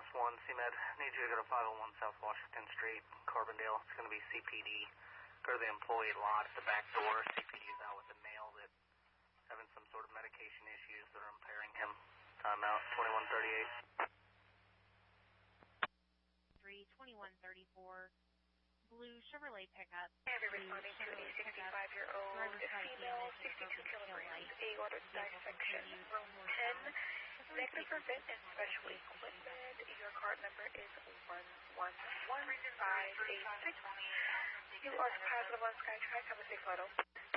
1, CMed, need you to go to 501 South Washington Street, Carbondale. It's going to be CPD. Go to the employee lot at the back door. CPD is out with a male that's having some sort of medication issues that are impairing him. Timeout, 2138. 2134. Blue Chevrolet pickup. Every responding to a 65-year-old female, 62 kilograms, aortic dissection, room 10, negative for vent and special equipment. Your card number is 111586. You are positive on SkyTrack. Have a safe photo.